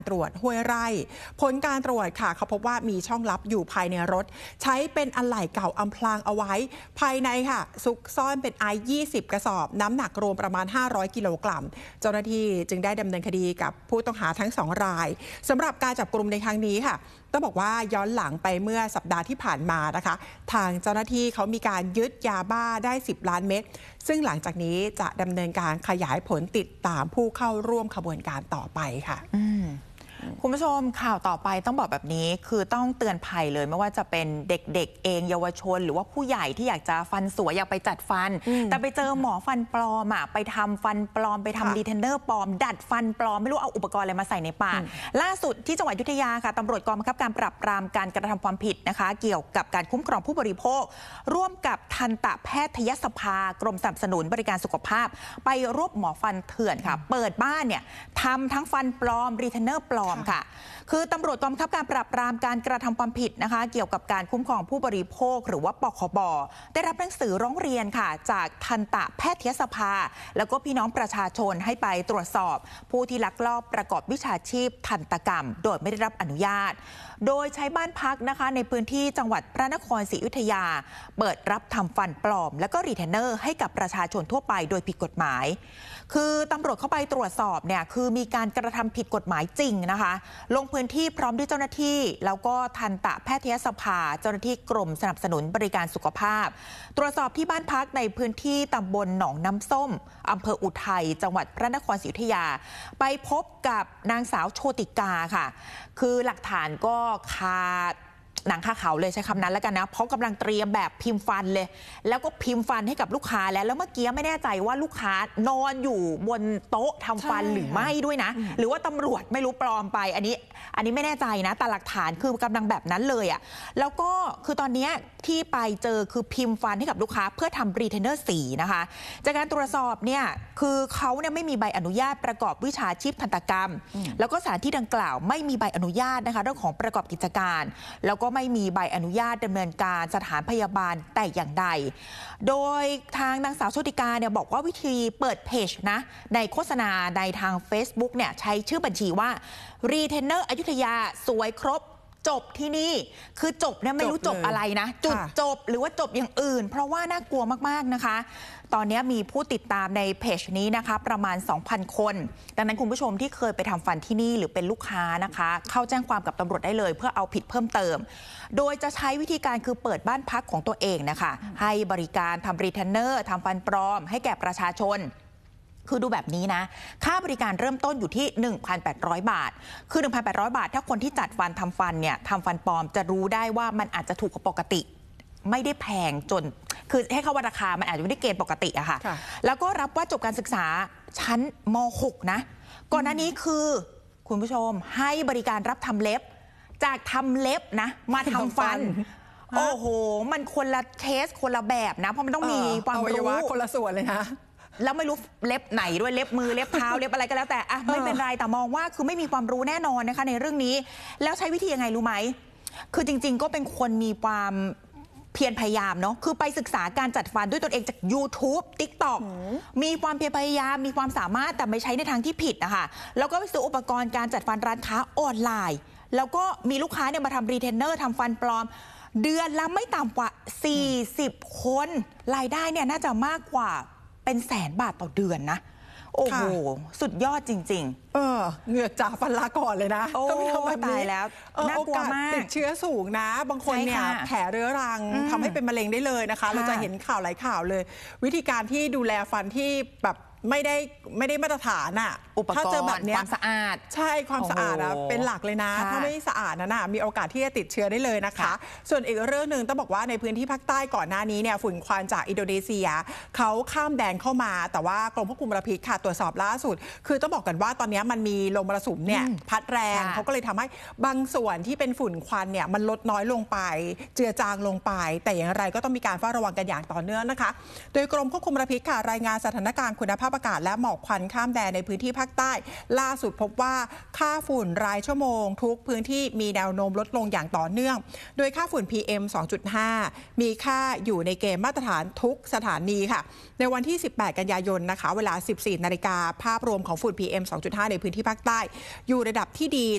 ตรวจห้วยไร่ผลการตรวจค่ะเขาพบว่ามีช่องลับอยู่ภายในรถใช้เป็นอะไหล่เก่าอำพรางเอาไว้ภายในค่ะซุกซ่อนเป็นไอซ์20 กระสอบน้ำหนักรวมประมาณ500 กิโลกรัมเจ้าหน้าที่จึงได้ดำเนินคดีกับผู้ต้องหาทั้ง2 รายสำหรับการจับกลุ่มในครั้งนี้ค่ะต้องบอกว่าย้อนหลังไปเมื่อสัปดาห์ที่ผ่านมานะคะทางเจ้าหน้าที่เขามีการยึดยาบ้าได้10 ล้านเม็ดซึ่งหลังจากนี้จะดำเนินการขยายผลติดตามผู้เข้าร่วมขบวนการต่อไปค่ะคุณผู้ชมข่าวต่อไปต้องบอกแบบนี้คือต้องเตือนภัยเลยไม่ว่าจะเป็นเด็กๆเองเยาวชนหรือว่าผู้ใหญ่ที่อยากจะฟันสวยอยากไปจัดฟันแต่ไปเจอหมอฟันปลอมไปทำฟันปลอมไปทำรีเทนเนอร์ปลอมดัดฟันปลอมไม่รู้เอาอุปกรณ์อะไรมาใส่ในปากล่าสุดที่จังหวัดอยุธยาค่ะตำรวจกองบังคับการปราบปรามการกระทำความผิดนะคะเกี่ยวกับการคุ้มครองผู้บริโภคร่วมกับทันตแพทยสภากรมสนับสนุนบริการสุขภาพไปรวบหมอฟันเถื่อนค่ะเปิดบ้านเนี่ยทำทั้งฟันปลอมรีเทนเนอร์ปลอมค่ะคือตำรวจกองบังคับการปราบปรามการกระทำความผิดนะคะเกี่ยวกับการคุ้มครองผู้บริโภคหรือว่าปคบ.ได้รับหนังสือร้องเรียนค่ะจากทันตแพทยสภาแล้วก็พี่น้องประชาชนให้ไปตรวจสอบผู้ที่ลักลอบประกอบวิชาชีพทันตกรรมโดยไม่ได้รับอนุญาตโดยใช้บ้านพักนะคะในพื้นที่จังหวัดพระนครศรีอยุธยาเปิดรับทำฟันปลอมและก็รีเทนเนอร์ให้กับประชาชนทั่วไปโดยผิดกฎหมายคือตำรวจเข้าไปตรวจสอบเนี่ยคือมีการกระทำผิดกฎหมายจริงนะคะลงพื้นที่พร้อมด้วยเจ้าหน้าที่แล้วก็ทันตแพทยสภาเจ้าหน้าที่กรมสนับสนุนบริการสุขภาพตรวจสอบที่บ้านพักในพื้นที่ตำบลหนองน้ำส้มอำเภออุทัยจังหวัดพระนครศรีอยุธยาไปพบกับนางสาวโชติกาค่ะคือหลักฐานก็คาหนังคาเขาเลยใช้คำนั้นแล้วกันนะเพราะกำลังเตรียมแบบพิมพ์ฟันเลยแล้วก็พิมพ์ฟันให้กับลูกค้าแล้วเมื่อกี้ไม่แน่ใจว่าลูกค้านอนอยู่บนโต๊ะทำฟันหรือไม่ด้วยนะหรือว่าตำรวจไม่รู้ปลอมไปอันนี้ไม่แน่ใจนะแต่หลักฐานคือกำลังแบบนั้นเลยแล้วก็คือตอนนี้ที่ไปเจอคือพิมพ์ฟันให้กับลูกค้าเพื่อทำรีเทนเนอร์สีนะคะจากการตรวจสอบเนี่ยคือเขาเนี่ยไม่มีใบอนุญาตประกอบวิชาชีพทันตกรรมแล้วก็สถานที่ดังกล่าวไม่มีใบอนุญาตนะคะเรื่องของประกอบกิจการแล้วก็ไม่มีใบอนุญาตดำเนินการสถานพยาบาลแต่อย่างใดโดยทางนางสาวโชติกาเนี่ยบอกว่าวิธีเปิดเพจนะในโฆษณาในทาง Facebook เนี่ยใช้ชื่อบัญชีว่ารีเทนเนอร์อยุธยาสวยครบจบที่นี่คือจบเนี่ยไม่รู้จบอะไรนะจุดจบหรือว่าจบอย่างอื่นเพราะว่าน่ากลัวมากๆนะคะตอนนี้มีผู้ติดตามในเพจนี้นะคะประมาณ 2,000 คนดังนั้นคุณผู้ชมที่เคยไปทำฟันที่นี่หรือเป็นลูกค้านะคะเข้าแจ้งความกับตำรวจได้เลยเพื่อเอาผิดเพิ่มเติมโดยจะใช้วิธีการคือเปิดบ้านพักของตัวเองนะคะให้บริการทำรีเทนเนอร์ทำฟันปลอมให้แก่ประชาชนคือดูแบบนี้นะค่าบริการเริ่มต้นอยู่ที่ 1,800 บาทคือ 1,800 บาทถ้าคนที่จัดฟันทำฟันเนี่ยทำฟันปลอมจะรู้ได้ว่ามันอาจจะถูกกว่าปกติไม่ได้แพงจนคือให้เข้าว่าราคามันอาจจะไม่ได้เกณฑ์ปกติอะค่ะแล้วก็รับว่าจบการศึกษาชั้นม.6 นะก่อนหน้านี้คือคุณผู้ชมให้บริการรับทำเล็บจากทำเล็บนะมาทำฟันโอ้โหมันคนละเคสคนละแบบนะเพราะมันต้องมีความรู้คนละส่วนเลยนะแล้วไม่รู้เล็บไหนด้วยเล็บมือเล็บเท้าเล็บอะไรก็แล้วแต่ไม่เป็นไรแต่มองว่าคือไม่มีความรู้แน่นอนนะคะในเรื่องนี้แล้วใช้วิธียังไงรู้ไหมคือจริงๆก็เป็นคนมีความเพียรพยายามเนาะคือไปศึกษาการจัดฟันด้วยตนเองจาก YouTube TikTok มีความเพียรพยายามมีความสามารถแต่ไม่ใช้ในทางที่ผิดนะคะแล้วก็ไปซื้ออุปกรณ์การจัดฟันร้านค้าออนไลน์แล้วก็มีลูกค้าเนี่ยมาทำรีเทนเนอร์ทำฟันปลอมเดือนละไม่ต่ำกว่า40 คนรายได้เนี่ยน่าจะมากกว่าเป็น100,000 บาทต่อเดือนนะโอ้โหสุดยอดจริงๆเหงือกจ่าฟันลาก่อนเลยนะต้องไม่ทำแบบนี้แล้วน่ากลัวมากติดเชื้อสูงนะบางคนเนี่ยแผลเรื้อรังทำให้เป็นมะเร็งได้เลยนะคะเราจะเห็นข่าวหลายข่าวเลยวิธีการที่ดูแลฟันที่แบบไม่ได้มาตรฐานอุปกรณ์ความสะอาดใช่ความสะอาดเป็นหลักเลยนะถ้าไม่สะอาดนะมีโอกาสที่จะติดเชื้อได้เลยนะคะส่วนอีกเรื่องหนึ่งต้องบอกว่าในพื้นที่ภาคใต้ก่อนหน้านี้เนี่ยฝุ่นควันจากอินโดนีเซียเขาข้ามแดนเข้ามาแต่ว่ากรมควบคุมมลพิษค่ะตรวจสอบล่าสุดคือต้องบอกกันว่าตอนนี้มันมีลมมรสุมเนี่ยพัดแรงเขาก็เลยทำให้บางส่วนที่เป็นฝุ่นควันเนี่ยมันลดน้อยลงไปเจือจางลงไปแต่อย่างไรก็ต้องมีการเฝ้าระวังกันอย่างต่อเนื่องนะคะโดยกรมควบคุมมลพิษค่ะรายงานสถานการณ์คุณภาพอากาศและหมอกควันข้ามแดนในพื้นที่ภาคใต้ล่าสุดพบว่าค่าฝุ่นรายชั่วโมงทุกพื้นที่มีแนวโน้มลดลงอย่างต่อเนื่องโดยค่าฝุ่น PM 2.5 มีค่าอยู่ในเกณฑ์มาตรฐานทุกสถานีค่ะในวันที่18 กันยายนนะคะเวลา 14 นาฬิกาภาพรวมของฝุ่น PM 2.5 ในพื้นที่ภาคใต้อยู่ระดับที่ดี